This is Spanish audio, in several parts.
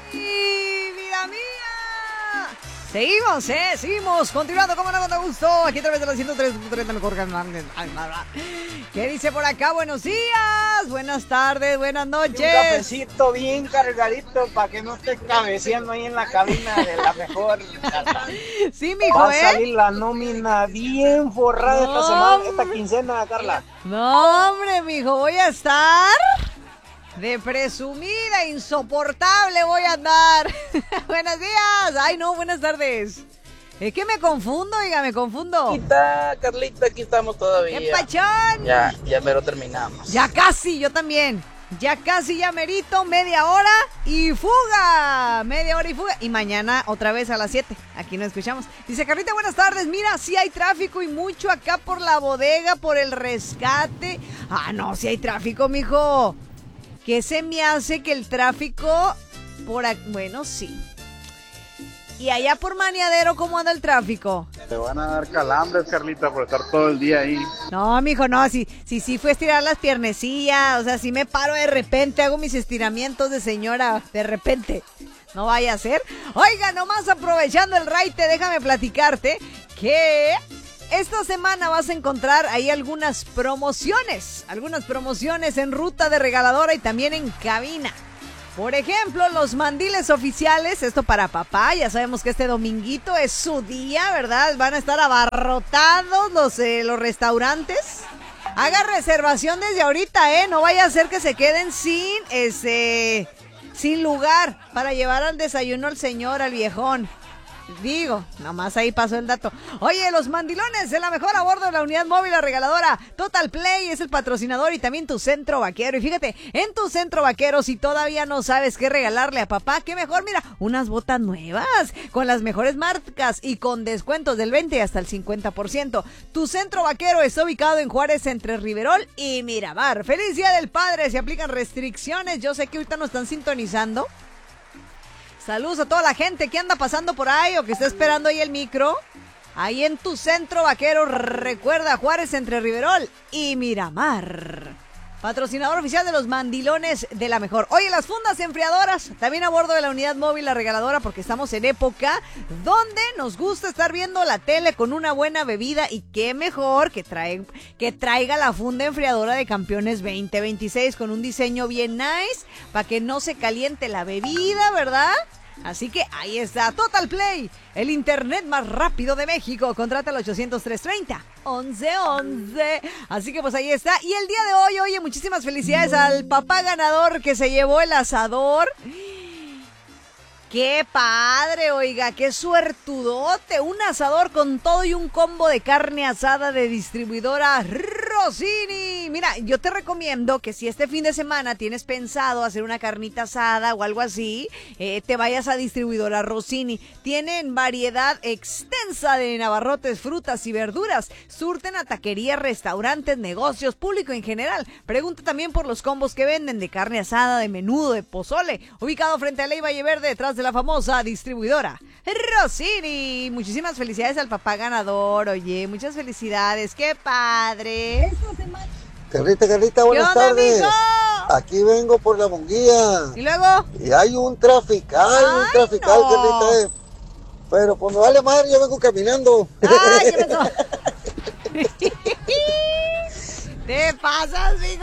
¡Y vida mía! Seguimos, continuando como no con gusto, aquí a través de la 103.3 mejor. ¿Qué dice por acá? Buenos días, buenas tardes, buenas noches. Un cafecito bien cargadito para que no esté cabeceando ahí en la cabina de la mejor. Sí, mijo, Va a salir la nómina bien forrada esta semana, esta quincena, Carla. No, hombre, mijo, voy a estar de presumida, insoportable voy a andar. Buenos días. Ay, no, buenas tardes. Es que me confundo, oiga, me confundo. Carlita, aquí estamos todavía. ¡Qué pachón! Ya mero terminamos. Ya casi, yo también. Ya casi, ya merito, media hora y fuga. Media hora y fuga. Y mañana otra vez a las 7. Aquí nos escuchamos. Dice Carlita, buenas tardes. Mira, sí hay tráfico y mucho acá por la bodega, por el rescate. Ah, no, sí hay tráfico, mijo. ¿Qué se me hace que el tráfico por aquí? Bueno, sí. ¿Y allá por Maniadero cómo anda el tráfico? Te van a dar calambres, Carlita, por estar todo el día ahí. No, mijo, no, sí fue estirar las piernecillas, o sea, si me paro de repente, hago mis estiramientos de señora, de repente. No vaya a ser. Oiga, nomás aprovechando el raite, déjame platicarte que esta semana vas a encontrar ahí algunas promociones en ruta de regaladora y también en cabina. Por ejemplo, los mandiles oficiales, esto para papá, ya sabemos que este dominguito es su día, ¿verdad? Van a estar abarrotados los restaurantes. Haga reservación desde ahorita, no vaya a ser que se queden sin lugar para llevar al desayuno al señor, al viejón. Digo, nomás ahí pasó el dato. Oye, los mandilones de la mejor a bordo de la unidad móvil la regaladora. Total Play es el patrocinador y también tu centro vaquero. Y fíjate, en tu centro vaquero, si todavía no sabes qué regalarle a papá, qué mejor, mira, unas botas nuevas con las mejores marcas y con descuentos del 20 hasta el 50%. Tu centro vaquero está ubicado en Juárez entre Riverol y Miramar. ¡Feliz Día del Padre! Se aplican restricciones. Yo sé que ahorita nos están sintonizando. Saludos a toda la gente que anda pasando por ahí o que está esperando ahí el micro. Ahí en tu centro vaquero, recuerda, Juárez entre Riverol y Miramar. Patrocinador oficial de los mandilones de la mejor. Oye, las fundas enfriadoras, también a bordo de la unidad móvil la regaladora, porque estamos en época donde nos gusta estar viendo la tele con una buena bebida y qué mejor que traiga la funda enfriadora de Campeones 2026 con un diseño bien nice para que no se caliente la bebida, ¿verdad? Así que ahí está, Total Play, el internet más rápido de México. Contrata al 800-330-1111. Así que pues ahí está. Y el día de hoy, oye, muchísimas felicidades al papá ganador que se llevó el asador. ¡Qué padre, oiga! ¡Qué suertudote! Un asador con todo y un combo de carne asada de distribuidora Rossini. Mira, yo te recomiendo que si este fin de semana tienes pensado hacer una carnita asada o algo así, te vayas a distribuidora Rossini. Tienen variedad extensa de abarrotes, frutas y verduras. Surten a taquerías, restaurantes, negocios, público en general. Pregunta también por los combos que venden de carne asada, de menudo, de pozole. Ubicado frente a Ley Valle Verde, detrás de la famosa distribuidora Rossini. Muchísimas felicidades al papá ganador, oye, muchas felicidades, qué padre. Carlita, buenas tardes. Mijo? Aquí vengo por la Munguía. ¿Y luego? Y hay un trafical, no. Carlita. Pero pues me vale madre, yo vengo caminando. ¡Ay, qué pasó! ¿Te pasas, mijo?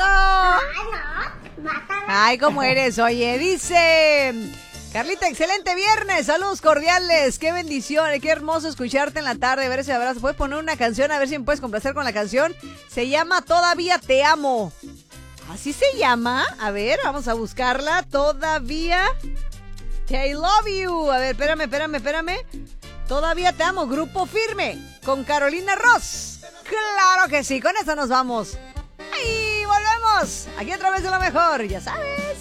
Ay, ¿cómo eres? Oye, dice Carlita, excelente viernes, saludos cordiales, qué bendición, qué hermoso escucharte en la tarde, ver ese abrazo. ¿Puedes poner una canción? A ver si me puedes complacer con la canción. Se llama Todavía Te Amo. ¿Así se llama? A ver, vamos a buscarla. Todavía Te Love You. A ver, espérame. Todavía Te Amo, Grupo Firme, con Carolina Ross. Claro que sí, con eso nos vamos. ¡Ahí volvemos! Aquí a través de lo mejor, ya sabes.